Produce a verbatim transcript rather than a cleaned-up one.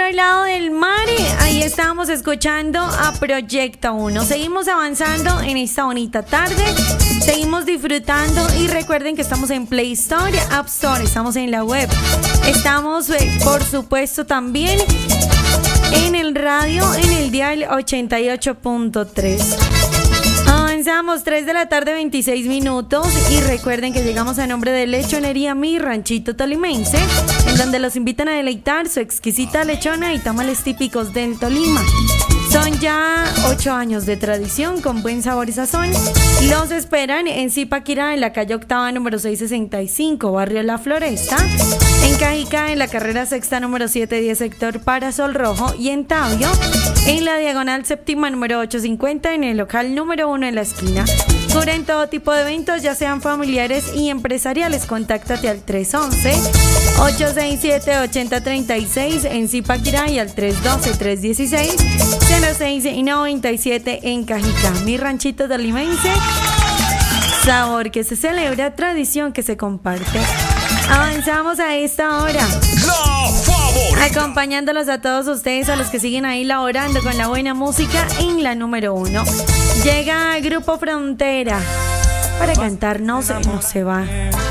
otro lado del mar, ahí estábamos escuchando a Proyecto uno. Seguimos avanzando en esta bonita tarde, seguimos disfrutando y recuerden que estamos en Play Store, App Store, estamos en la web, estamos eh, por supuesto también en el radio, en el dial ochenta y ocho punto tres. Avanzamos, tres de la tarde, veintiséis minutos. Y recuerden que llegamos a nombre de Lechonería Mi Ranchito Tolimense, en donde los invitan a deleitar su exquisita lechona y tamales típicos del Tolima. Son ya ocho años de tradición con buen sabor y sazón. Los esperan en Zipaquirá, en la calle octava, número seiscientos sesenta y cinco, barrio La Floresta. En Cajicá, en la carrera sexta, número setecientos diez, sector Parasol Rojo. Y en Tabio, en la diagonal séptima, número ochocientos cincuenta, en el local número uno en la esquina. Cubren todo tipo de eventos, ya sean familiares y empresariales. Contáctate al tres once, ocho seis siete, ocho cero tres seis en Zipaquirá y al tres doce, tres dieciséis, cero seis noventa y siete en Cajicá. Mi Ranchito Tolimense, sabor que se celebra, tradición que se comparte. Avanzamos a esta hora, La favorita, acompañándolos a todos ustedes, a los que siguen ahí laborando con la buena música en la número uno. Llega Grupo Frontera para cantar No se, no se va.